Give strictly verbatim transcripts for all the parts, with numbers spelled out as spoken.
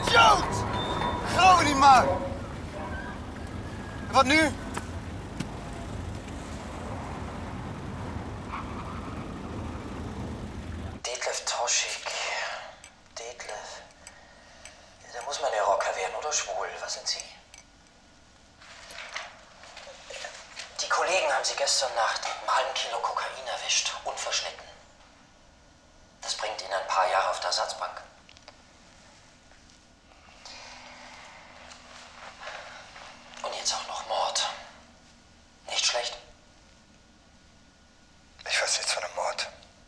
Shoot! Gauw niet maar! En wat nu? Detlef Toschig. Detlef. Da muss man ja Rocker werden oder schwul. Was sind Sie? Die Kollegen haben Sie gestern Nacht mit einem halben Kilo Kokain erwischt. Unverschnitten. Das bringt Ihnen ein paar Jahre auf der Ersatzbank. Und jetzt auch noch Mord. Nicht schlecht. Ich weiß nichts von einem Mord.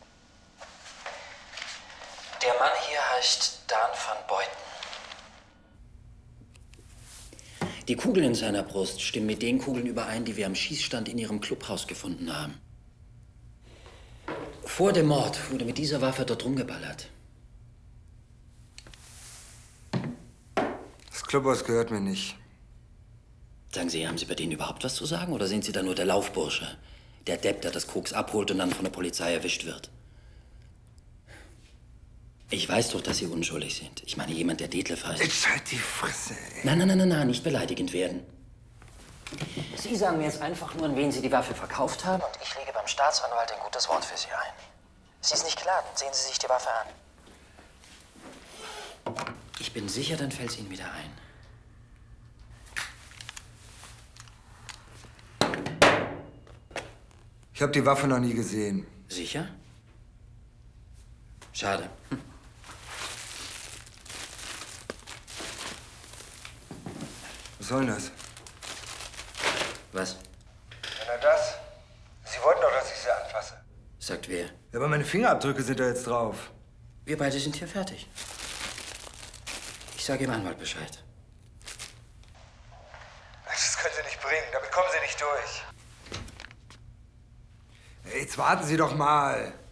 Der Mann hier heißt Dan van Beuten. Die Kugeln in seiner Brust stimmen mit den Kugeln überein, die wir am Schießstand in Ihrem Clubhaus gefunden haben. Vor dem Mord wurde mit dieser Waffe dort rumgeballert. Das Clubhaus gehört mir nicht. Sagen Sie, haben Sie bei denen überhaupt was zu sagen? Oder sind Sie da nur der Laufbursche? Der Depp, der das Koks abholt und dann von der Polizei erwischt wird? Ich weiß doch, dass Sie unschuldig sind. Ich meine, jemand, der Detlef heißt. Jetzt halt die Fresse, ey. Nein, nein, nein, nein, nein, nicht beleidigend werden. Sie sagen mir jetzt einfach nur, an wen Sie die Waffe verkauft haben. Und ich lege beim Staatsanwalt ein gutes Wort für Sie ein. Sie ist nicht geladen. Sehen Sie sich die Waffe an. Ich bin sicher, dann fällt es Ihnen wieder ein. Ich habe die Waffe noch nie gesehen. Sicher? Schade. Hm. Was soll denn das? Was? Na das? Sie wollten doch, dass ich sie anfasse. Sagt wer? Ja, aber meine Fingerabdrücke sind da jetzt drauf. Wir beide sind hier fertig. Ich sage Ihrem Anwalt Bescheid. Das können Sie nicht bringen. Damit kommen Sie nicht durch. Jetzt warten Sie doch mal.